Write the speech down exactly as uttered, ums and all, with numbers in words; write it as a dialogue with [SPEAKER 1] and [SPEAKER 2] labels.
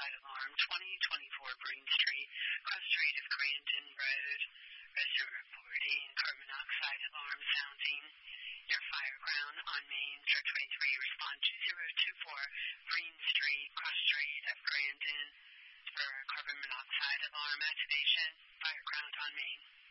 [SPEAKER 1] monoxide alarm, twenty twenty-four Breen Street, cross street of Grandin Road. Resident reporting carbon monoxide alarm sounding. Your fire ground on Main, Churchway three, respond two zero two four Breen Street, cross street of Grandin for carbon monoxide alarm activation. Fire ground on Main.